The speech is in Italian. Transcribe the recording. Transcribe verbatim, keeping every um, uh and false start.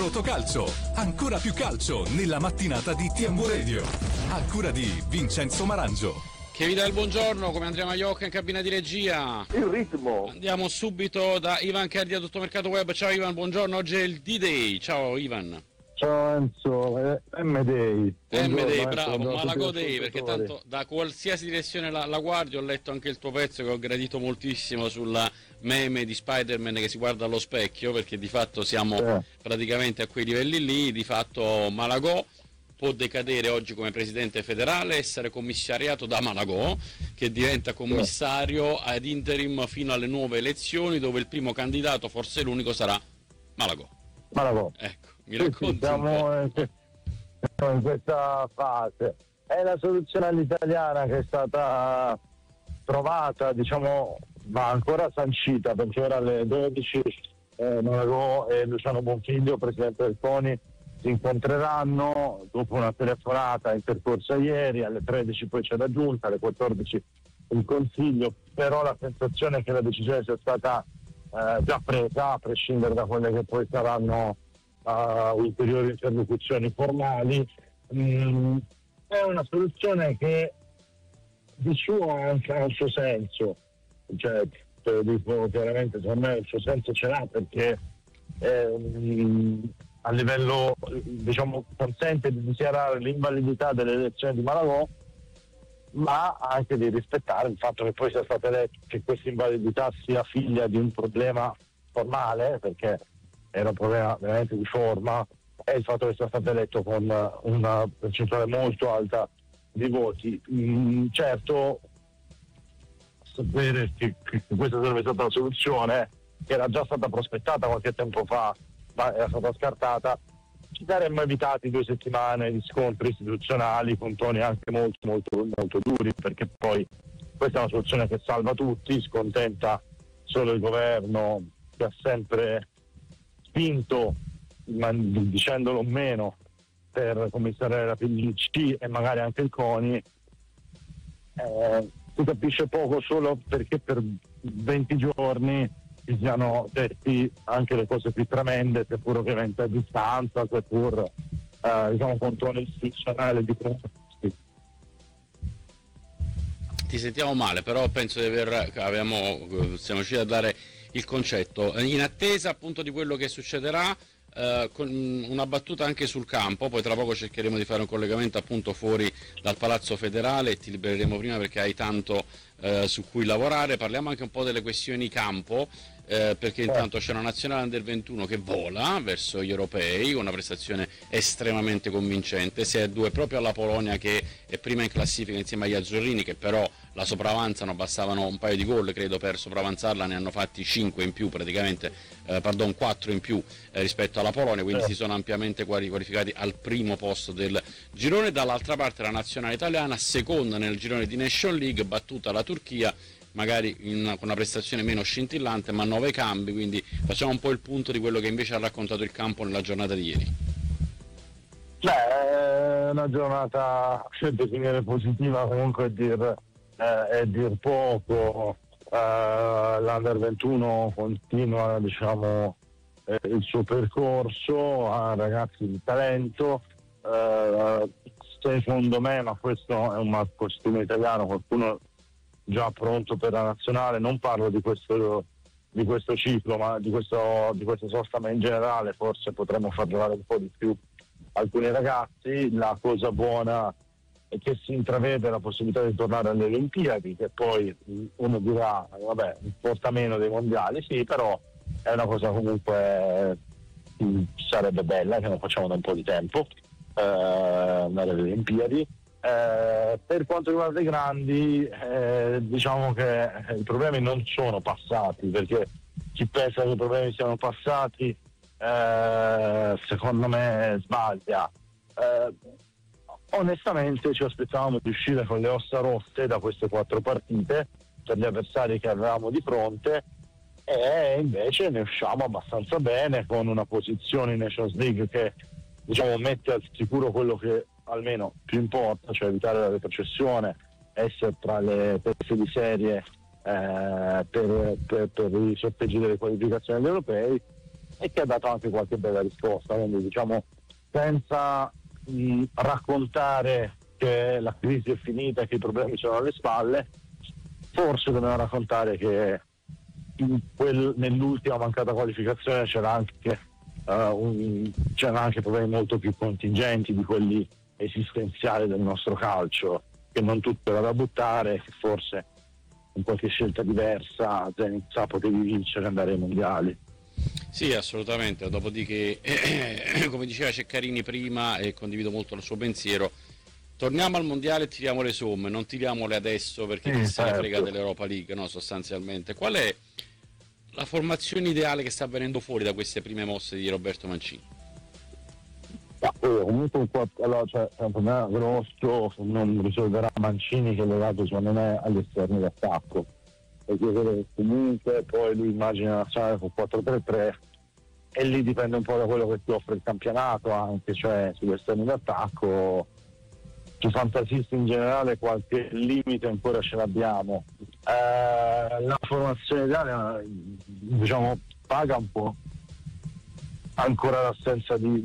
Totocalcio, ancora più calcio nella mattinata di T M Radio, a cura di Vincenzo Marangio. Che vi dà il buongiorno, come Andrea Maiocca in cabina di regia. Il ritmo. Andiamo subito da Ivan Kerdi a Tutto Mercato Web. Ciao Ivan, buongiorno, oggi è il D-Day. Ciao Ivan. Ciao Enzo, eh, M-Day. M-Day, bravo, Malago Day, perché tanto da qualsiasi direzione la, la guardi. Ho letto anche il tuo pezzo che ho gradito moltissimo sulla meme di Spider-Man che si guarda allo specchio, perché di fatto siamo eh. praticamente a quei livelli lì. Di fatto Malagò può decadere oggi come presidente federale, essere commissariato da Malagò, che diventa commissario ad interim fino alle nuove elezioni, dove il primo candidato, forse l'unico, sarà Malagò. Malagò. Ecco, mi racconti. Siamo in, in questa fase. È la soluzione all'italiana che è stata trovata, diciamo, ma ancora sancita, perché ora alle dodici eh, Malagò e Luciano Bonfiglio, presidente del CONI, si incontreranno dopo una telefonata intercorsa ieri. Alle tredici poi c'è la giunta, alle quattordici il consiglio, però la sensazione è che la decisione sia stata eh, già presa, a prescindere da quelle che poi saranno uh, ulteriori interlocuzioni formali. Mm, è una soluzione che di suo anche ha il suo senso, cioè te lo dico chiaramente, secondo me il suo senso ce l'ha, perché eh, a livello, diciamo, consente di dichiarare l'invalidità delle elezioni di Malagò, ma anche di rispettare il fatto che poi sia stato eletto, che questa invalidità sia figlia di un problema formale, perché era un problema veramente di forma, e il fatto che sia stato eletto con una percentuale molto alta di voti. Mm, certo, sapere che, che questa sarebbe stata la soluzione, che era già stata prospettata qualche tempo fa, ma era stata scartata, ci saremmo evitati due settimane di scontri istituzionali con toni anche molto molto molto duri, perché poi questa è una soluzione che salva tutti, scontenta solo il governo, che ha sempre spinto, ma dicendolo meno, per commissariare la P D C e magari anche il CONI. Eh, si capisce poco solo perché per venti giorni ci siano detti anche le cose più tremende, seppur ovviamente a distanza, seppur eh, diciamo con tono istituzionale di protesti. Ti sentiamo male, però penso di aver abbiamo siamo riusciti a dare il concetto. In attesa appunto di quello che succederà, eh, con una battuta anche sul campo, poi tra poco cercheremo di fare un collegamento appunto fuori dal Palazzo Federale e ti libereremo prima perché hai tanto eh, su cui lavorare. Parliamo anche un po' delle questioni campo. Eh, perché intanto c'è una nazionale under ventuno che vola verso gli europei con una prestazione estremamente convincente, sei a due proprio alla Polonia, che è prima in classifica insieme agli azzurrini, che però la sopravanzano, bastavano un paio di gol credo per sopravanzarla, ne hanno fatti cinque in più praticamente, eh, pardon quattro in più eh, rispetto alla Polonia, quindi si sono ampiamente qualificati al primo posto del girone. Dall'altra parte la nazionale italiana, seconda nel girone di Nation League, battuta la Turchia, magari in una, con una prestazione meno scintillante, ma nove cambi, quindi facciamo un po' il punto di quello che invece ha raccontato il campo nella giornata di ieri. Beh, è una giornata, se definire positiva comunque è dir, eh, è dir poco. Eh, l'Under ventuno continua, diciamo, eh, il suo percorso, ha ragazzi di talento, eh, secondo me, ma questo è un malcostume italiano, qualcuno già pronto per la nazionale, non parlo di questo di questo ciclo, ma di questo di questa sosta, ma in generale forse potremmo far giocare un po' di più alcuni ragazzi. La cosa buona è che si intravede la possibilità di tornare alle Olimpiadi, che poi uno dirà vabbè, importa meno dei mondiali, sì, però è una cosa comunque mh, sarebbe bella, che non facciamo da un po' di tempo, eh, andare alle Olimpiadi. Eh, per quanto riguarda i grandi, eh, diciamo che i problemi non sono passati, perché chi pensa che i problemi siano passati eh, secondo me sbaglia. Eh, onestamente ci aspettavamo di uscire con le ossa rotte da queste quattro partite per gli avversari che avevamo di fronte, e invece ne usciamo abbastanza bene, con una posizione in Nations League che, diciamo, mette al sicuro quello che almeno più importa, cioè evitare la retrocessione, essere tra le teste di serie eh, per, per, per i sorteggi delle qualificazioni agli europei, e che ha dato anche qualche bella risposta, quindi diciamo senza mh, raccontare che la crisi è finita e che i problemi sono alle spalle, forse dobbiamo raccontare che in quel, nell'ultima mancata qualificazione c'era anche, uh, un, c'erano anche problemi molto più contingenti di quelli esistenziali del nostro calcio, che non tutto era da buttare, che forse con qualche scelta diversa Zenit potevi vincere e andare ai mondiali. Sì, assolutamente, dopodiché eh, come diceva Ceccarini prima, e condivido molto il suo pensiero, torniamo al mondiale e tiriamo le somme, non tiriamole adesso perché chi Mm, se ne certo. frega dell'Europa League, no, sostanzialmente. Qual è la formazione ideale che sta venendo fuori da queste prime mosse di Roberto Mancini? Ma poi comunque un quattro, allora, cioè, è un problema grosso, non risolverà Mancini, che è legato secondo me agli esterni d'attacco, perché comunque poi lui immagina la nazionale con quattro tre tre e lì dipende un po' da quello che ti offre il campionato, anche, cioè sugli esterni d'attacco, sui fantasisti in generale qualche limite ancora ce l'abbiamo. Eh, la formazione ideale, diciamo, paga un po' ancora l'assenza di